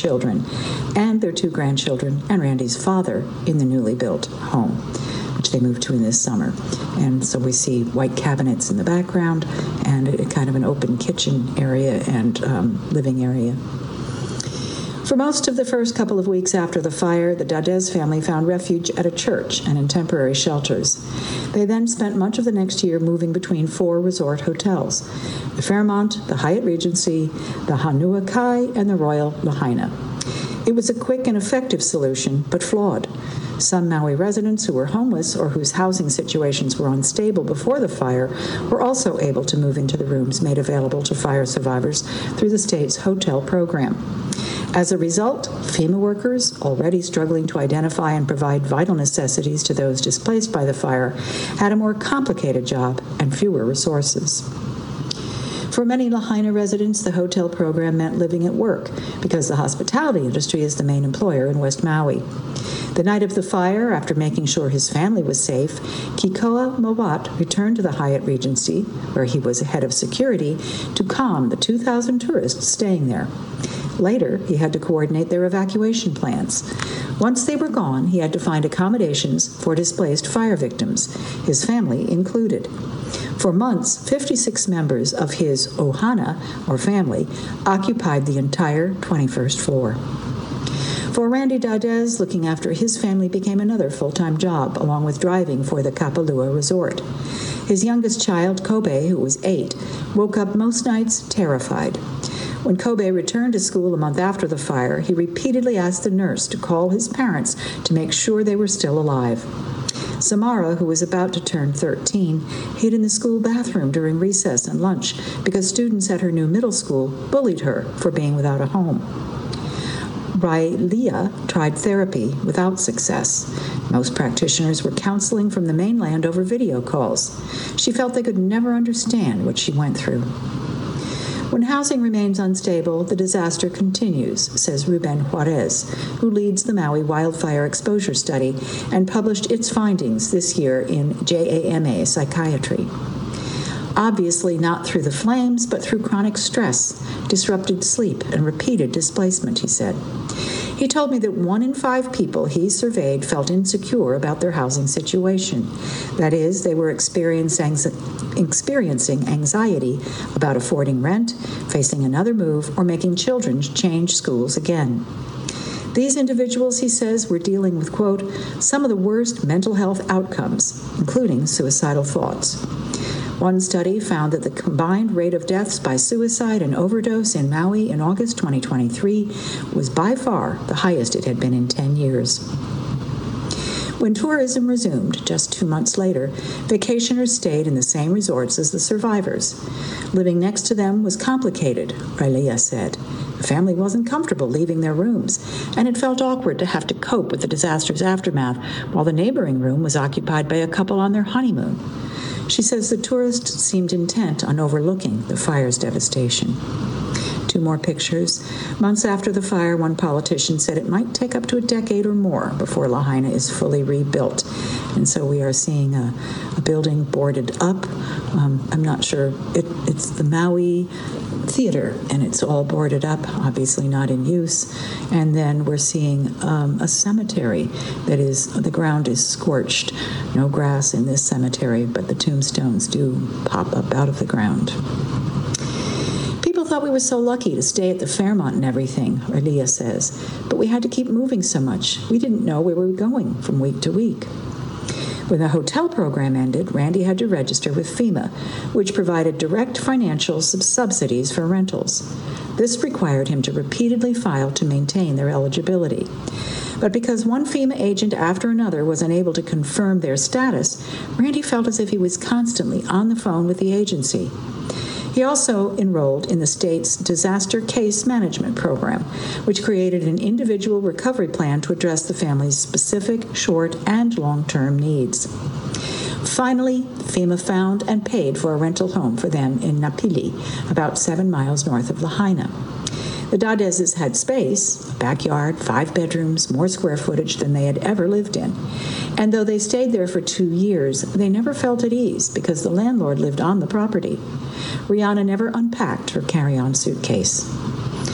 children and their 2 grandchildren and Randy's father in the newly built home, which they moved to in this summer. And so we see white cabinets in the background and a kind of an open kitchen area and living area. For most of the first couple of weeks after the fire, the Dadez family found refuge at a church and in temporary shelters. They then spent much of the next year moving between 4 resort hotels: the Fairmont, the Hyatt Regency, the Hanua Kai, and the Royal Lahaina. It was a quick and effective solution, but flawed. Some Maui residents who were homeless or whose housing situations were unstable before the fire were also able to move into the rooms made available to fire survivors through the state's hotel program. As a result, FEMA workers, already struggling to identify and provide vital necessities to those displaced by the fire, had a more complicated job and fewer resources. For many Lahaina residents, the hotel program meant living at work because the hospitality industry is the main employer in West Maui. The night of the fire, after making sure his family was safe, Kikoa Mowat returned to the Hyatt Regency, where he was head of security, to calm the 2,000 tourists staying there. Later, he had to coordinate their evacuation plans. Once they were gone, he had to find accommodations for displaced fire victims, his family included. For months, 56 members of his ohana, or family, occupied the entire 21st floor. For Randy Dadez, looking after his family became another full-time job, along with driving for the Kapalua Resort. His youngest child, Kobe, who was 8, woke up most nights terrified. When Kobe returned to school a month after the fire, he repeatedly asked the nurse to call his parents to make sure they were still alive. Samara, who was about to turn 13, hid in the school bathroom during recess and lunch because students at her new middle school bullied her for being without a home. Railia tried therapy without success. Most practitioners were counseling from the mainland over video calls. She felt they could never understand what she went through. When housing remains unstable, the disaster continues, says Ruben Juarez, who leads the Maui Wildfire Exposure Study and published its findings this year in JAMA Psychiatry. Obviously not through the flames, but through chronic stress, disrupted sleep, and repeated displacement, he said. He told me that 1 in 5 people he surveyed felt insecure about their housing situation. That is, they were experiencing anxiety about affording rent, facing another move, or making children change schools again. These individuals, he says, were dealing with, quote, some of the worst mental health outcomes, including suicidal thoughts. One study found that the combined rate of deaths by suicide and overdose in Maui in August 2023 was by far the highest it had been in 10 years. When tourism resumed just 2 months later, vacationers stayed in the same resorts as the survivors. Living next to them was complicated, Railia said. The family wasn't comfortable leaving their rooms, and it felt awkward to have to cope with the disaster's aftermath while the neighboring room was occupied by a couple on their honeymoon. She says the tourists seemed intent on overlooking the fire's devastation. 2 more pictures. Months after the fire, one politician said it might take up to a decade or more before Lahaina is fully rebuilt. And so we are seeing a building boarded up. I'm not sure. It's the Maui Theater, and it's all boarded up, obviously not in use. And then we're seeing a cemetery that the ground is scorched. No grass in this cemetery, but the tombstones do pop up out of the ground. People thought we were so lucky to stay at the Fairmont and everything, Railia says, but we had to keep moving so much. We didn't know where we were going from week to week. When the hotel program ended, Randy had to register with FEMA, which provided direct financial subsidies for rentals. This required him to repeatedly file to maintain their eligibility. But because one FEMA agent after another was unable to confirm their status, Randy felt as if he was constantly on the phone with the agency. He also enrolled in the state's Disaster Case Management Program, which created an individual recovery plan to address the family's specific short and long-term needs. Finally, FEMA found and paid for a rental home for them in Napili, about 7 miles north of Lahaina. The Dadezes had space, a backyard, 5 bedrooms, more square footage than they had ever lived in. And though they stayed there for 2 years, they never felt at ease because the landlord lived on the property. Rihanna never unpacked her carry-on suitcase.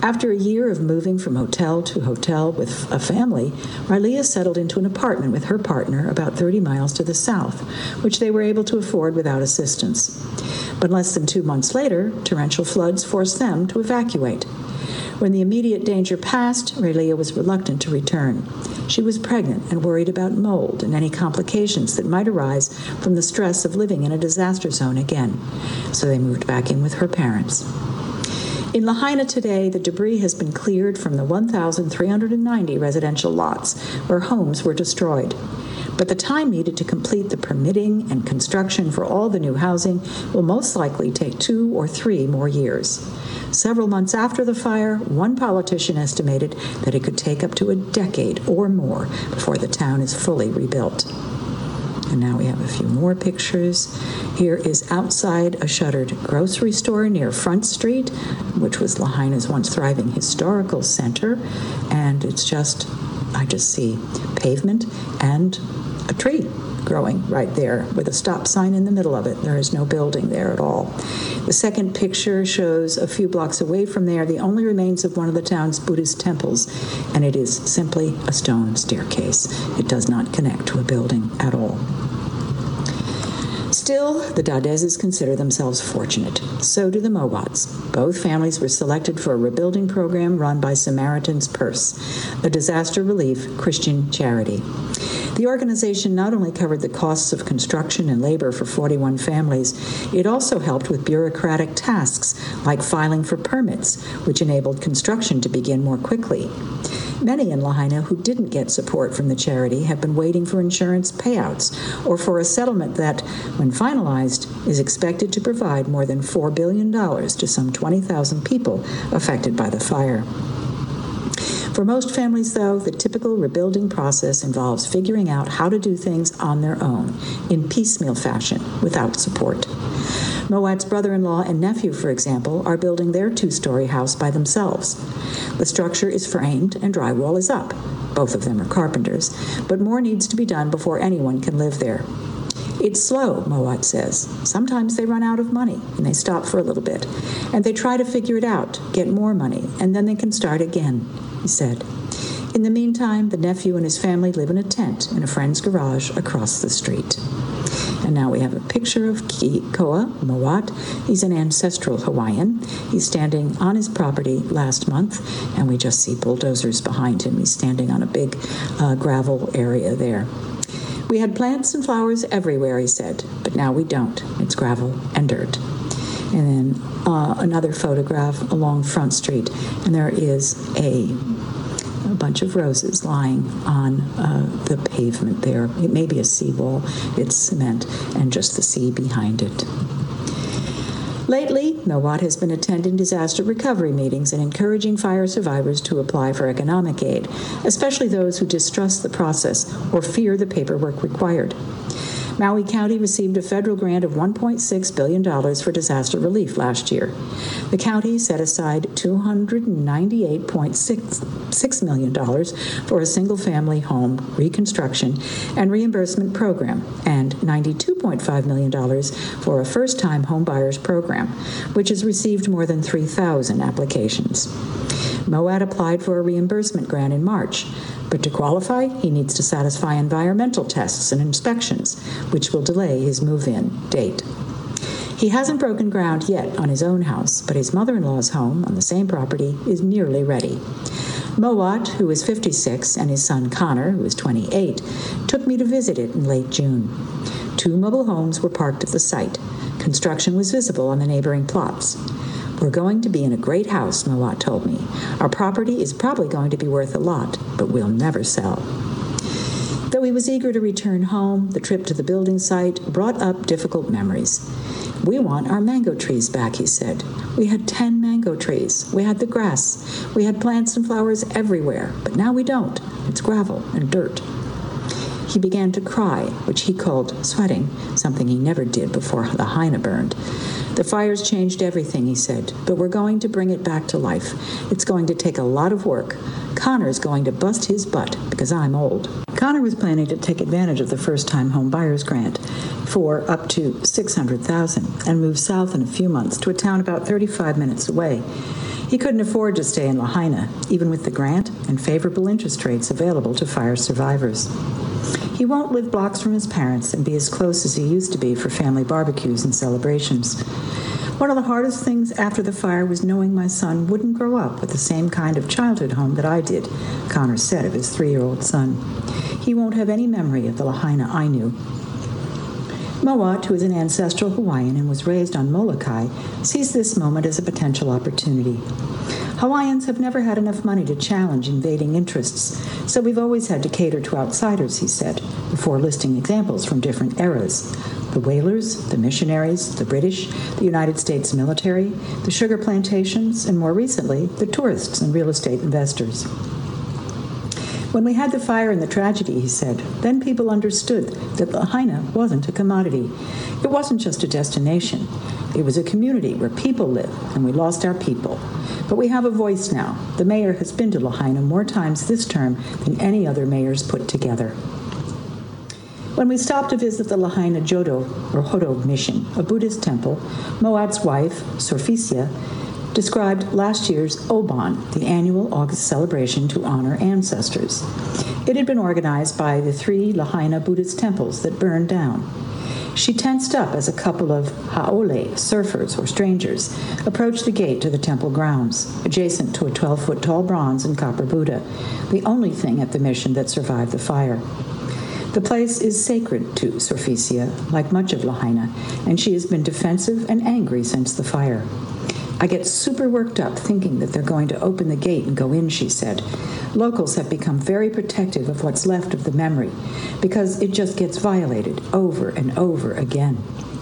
After a year of moving from hotel to hotel with a family, Rylea settled into an apartment with her partner about 30 miles to the south, which they were able to afford without assistance. But less than 2 months later, torrential floods forced them to evacuate. When the immediate danger passed, Rylea was reluctant to return. She was pregnant and worried about mold and any complications that might arise from the stress of living in a disaster zone again. So they moved back in with her parents. In Lahaina today, the debris has been cleared from the 1,390 residential lots where homes were destroyed. But the time needed to complete the permitting and construction for all the new housing will most likely take 2 or 3 more years. Several months after the fire, one politician estimated that it could take up to a decade or more before the town is fully rebuilt. And now we have a few more pictures. Here is outside a shuttered grocery store near Front Street, which was Lahaina's once thriving historical center. And it's I just see pavement and a tree growing right there with a stop sign in the middle of it. There is no building there at all. The second picture shows a few blocks away from there the only remains of one of the town's Buddhist temples, and it is simply a stone staircase. It does not connect to a building at all. Still, the Dadezes consider themselves fortunate. So do the Mowats. Both families were selected for a rebuilding program run by Samaritan's Purse, a disaster relief Christian charity. The organization not only covered the costs of construction and labor for 41 families, it also helped with bureaucratic tasks like filing for permits, which enabled construction to begin more quickly. Many in Lahaina who didn't get support from the charity have been waiting for insurance payouts or for a settlement that, when finalized, is expected to provide more than $4 billion to some 20,000 people affected by the fire. For most families, though, the typical rebuilding process involves figuring out how to do things on their own, in piecemeal fashion, without support. Mowat's brother-in-law and nephew, for example, are building their 2-story house by themselves. The structure is framed and drywall is up. Both of them are carpenters, but more needs to be done before anyone can live there. It's slow, Mowat says. Sometimes they run out of money, and they stop for a little bit, and they try to figure it out, get more money, and then they can start again, he said. In the meantime, the nephew and his family live in a tent in a friend's garage across the street. And now we have a picture of Koa Mowat. He's an ancestral Hawaiian. He's standing on his property last month, and we just see bulldozers behind him. He's standing on a big gravel area there. We had plants and flowers everywhere, he said, but now we don't. It's gravel and dirt. And then another photograph along Front Street, and there is a bunch of roses lying on the pavement there. It may be a seawall, it's cement, and just the sea behind it. Lately, Mowat has been attending disaster recovery meetings and encouraging fire survivors to apply for economic aid, especially those who distrust the process or fear the paperwork required. Maui County received a federal grant of $1.6 billion for disaster relief last year. The county set aside $298.6 million for a single-family home reconstruction and reimbursement program and $92.5 million for a first-time homebuyers program, which has received more than 3,000 applications. Mowat applied for a reimbursement grant in March, but to qualify, he needs to satisfy environmental tests and inspections, which will delay his move-in date. He hasn't broken ground yet on his own house, but his mother-in-law's home on the same property is nearly ready. Mowat, who is 56, and his son Connor, who is 28, took me to visit it in late June. 2 mobile homes were parked at the site. Construction was visible on the neighboring plots. We're going to be in a great house, Mowat told me. Our property is probably going to be worth a lot, but we'll never sell. Though he was eager to return home, the trip to the building site brought up difficult memories. We want our mango trees back, he said. We had 10 mango trees. We had the grass. We had plants and flowers everywhere, but now we don't. It's gravel and dirt. He began to cry, which he called sweating, something he never did before the Lahaina burned. The fires changed everything, he said, but we're going to bring it back to life. It's going to take a lot of work. Connor's going to bust his butt because I'm old. Connor was planning to take advantage of the first-time home buyers grant for up to $600,000 and move south in a few months to a town about 35 minutes away. He couldn't afford to stay in Lahaina, even with the grant and favorable interest rates available to fire survivors. He won't live blocks from his parents and be as close as he used to be for family barbecues and celebrations. One of the hardest things after the fire was knowing my son wouldn't grow up with the same kind of childhood home that I did, Connor said of his 3-year-old son. He won't have any memory of the Lahaina I knew. Mowat, who is an ancestral Hawaiian and was raised on Molokai, sees this moment as a potential opportunity. Hawaiians have never had enough money to challenge invading interests, so we've always had to cater to outsiders, he said, before listing examples from different eras. The whalers, the missionaries, the British, the United States military, the sugar plantations, and more recently, the tourists and real estate investors. When we had the fire and the tragedy, he said, then people understood that Lahaina wasn't a commodity. It wasn't just a destination. It was a community where people live, and we lost our people. But we have a voice now. The mayor has been to Lahaina more times this term than any other mayors put together. When we stopped to visit the Lahaina Jodo, or Hodo mission, a Buddhist temple, Moat's wife, Sorfisia, described last year's Oban, the annual August celebration to honor ancestors. It had been organized by the 3 Lahaina Buddhist temples that burned down. She tensed up as a couple of haole, surfers or strangers, approached the gate to the temple grounds, adjacent to a 12-foot-tall bronze and copper Buddha, the only thing at the mission that survived the fire. The place is sacred to Sorfisia, like much of Lahaina, and she has been defensive and angry since the fire. I get super worked up thinking that they're going to open the gate and go in, she said. Locals have become very protective of what's left of the memory because it just gets violated over and over again.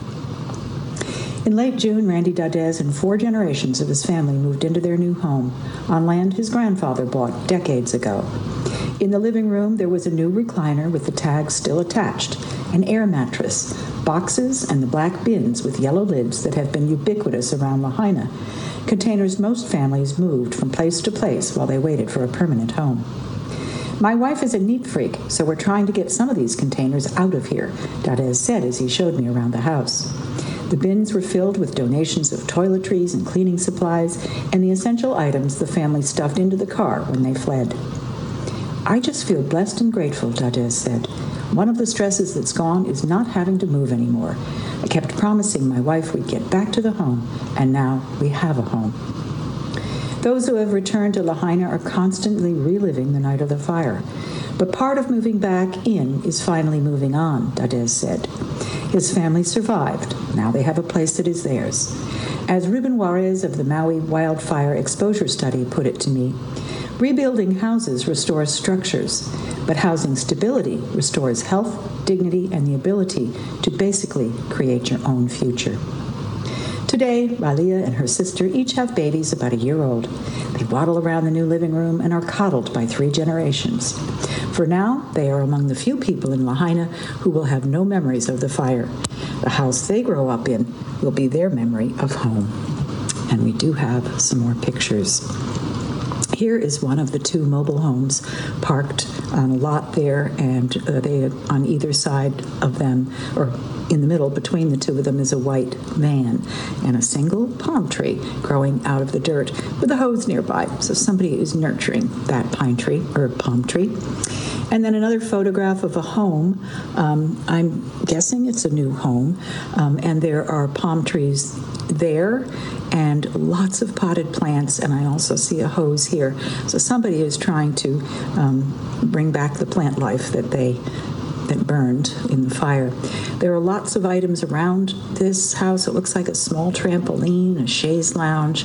In late June, Randy Dadez and 4 generations of his family moved into their new home on land his grandfather bought decades ago. In the living room, there was a new recliner with the tags still attached, an air mattress, boxes, and the black bins with yellow lids that have been ubiquitous around Lahaina, containers most families moved from place to place while they waited for a permanent home. My wife is a neat freak, so we're trying to get some of these containers out of here, Dadez said as he showed me around the house. The bins were filled with donations of toiletries and cleaning supplies and the essential items the family stuffed into the car when they fled. I just feel blessed and grateful, Dadez said. One of the stresses that's gone is not having to move anymore. I kept promising my wife we'd get back to the home, and now we have a home. Those who have returned to Lahaina are constantly reliving the night of the fire. But part of moving back in is finally moving on, Dadez said. His family survived. Now they have a place that is theirs. As Ruben Juarez of the Maui Wildfire Exposure Study put it to me, rebuilding houses restores structures, but housing stability restores health, dignity, and the ability to basically create your own future. Today, Ralia and her sister each have babies about a year old. They waddle around the new living room and are coddled by 3 generations. For now, they are among the few people in Lahaina who will have no memories of the fire. The house they grow up in will be their memory of home. And we do have some more pictures. Here is one of the 2 mobile homes parked on a lot there, and they on either side of them, or in the middle between the 2 of them, is a white van and a single palm tree growing out of the dirt with a hose nearby. So somebody is nurturing that pine tree or palm tree. And then another photograph of a home. I'm guessing it's a new home, and there are palm trees there and lots of potted plants, and I also see a hose here. So somebody is trying to bring back the plant life that burned in the fire. There are lots of items around this house. It looks like a small trampoline, a chaise lounge,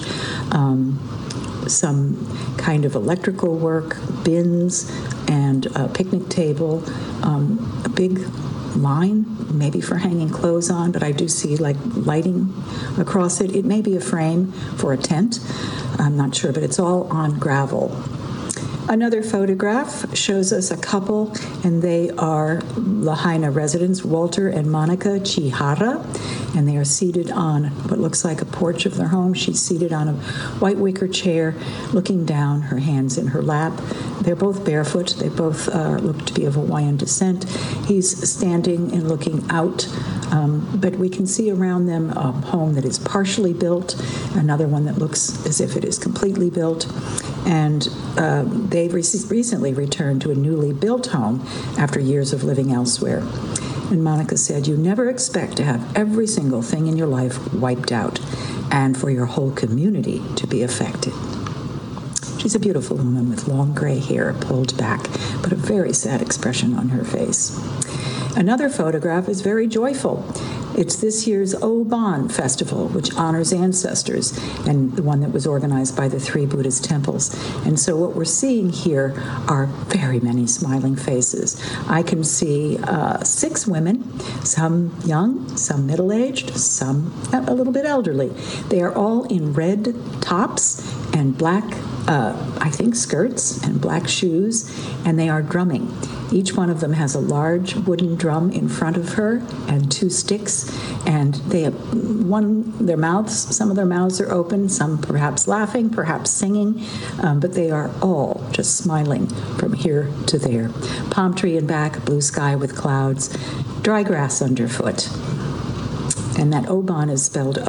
some kind of electrical work, bins, and a picnic table, a big line, maybe for hanging clothes on, but I do see like lighting across it. It may be a frame for a tent. I'm not sure, but it's all on gravel. Another photograph shows us a couple, and they are Lahaina residents, Walter and Monica Chihara, and they are seated on what looks like a porch of their home. She's seated on a white wicker chair, looking down, her hands in her lap. They're both barefoot. They both look to be of Hawaiian descent. He's standing and looking out, but we can see around them a home that is partially built, another one that looks as if it is completely built, and they recently returned to a newly built home after years of living elsewhere. And Monica said, "You never expect to have every single thing in your life wiped out and for your whole community to be affected." She's a beautiful woman with long gray hair pulled back, but a very sad expression on her face. Another photograph is very joyful. It's this year's Oban Festival, which honors ancestors, and the one that was organized by the 3 Buddhist temples. And so what we're seeing here are very many smiling faces. I can see 6 women, some young, some middle-aged, some a little bit elderly. They are all in red tops and black I think skirts and black shoes, and they are drumming. Each one of them has a large wooden drum in front of her and 2 sticks, and they have some of their mouths are open, some perhaps laughing, perhaps singing, but they are all just smiling from here to there. Palm tree in back, blue sky with clouds, dry grass underfoot. And that Oban is spelled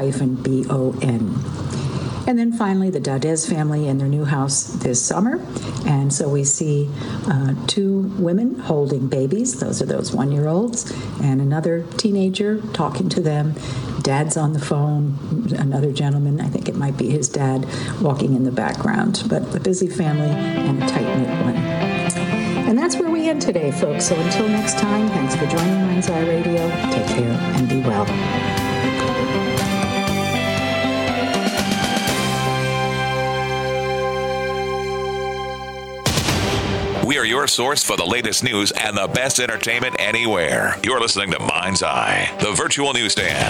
O-B-O-N. And then finally, the Dadez family in their new house this summer. And so we see 2 women holding babies. Those are those 1-year-olds. And another teenager talking to them. Dad's on the phone. Another gentleman, I think it might be his dad, walking in the background. But a busy family and a tight-knit one. And that's where we end today, folks. So until next time, thanks for joining Mind's Eye Radio. Take care and be well. We are your source for the latest news and the best entertainment anywhere. You're listening to Mind's Eye, the virtual newsstand.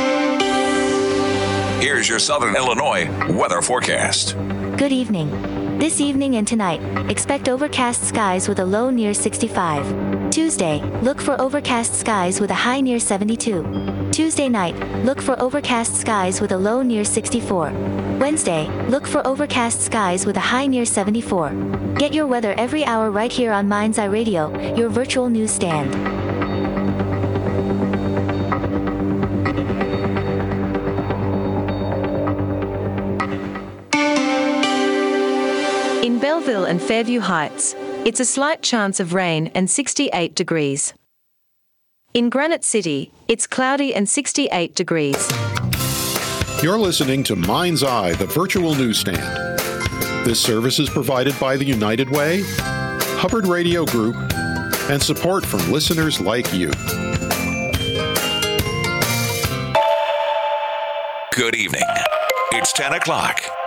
Here's your Southern Illinois weather forecast. Good evening. This evening and tonight, expect overcast skies with a low near 65. Tuesday, look for overcast skies with a high near 72. Tuesday night, look for overcast skies with a low near 64. Wednesday, look for overcast skies with a high near 74. Get your weather every hour right here on Mind's Eye Radio, your virtual newsstand. In Belleville and Fairview Heights, it's a slight chance of rain and 68 degrees. In Granite City, it's cloudy and 68 degrees. You're listening to Mind's Eye, the virtual newsstand. This service is provided by the United Way, Hubbard Radio Group, and support from listeners like you. Good evening. It's 10 o'clock.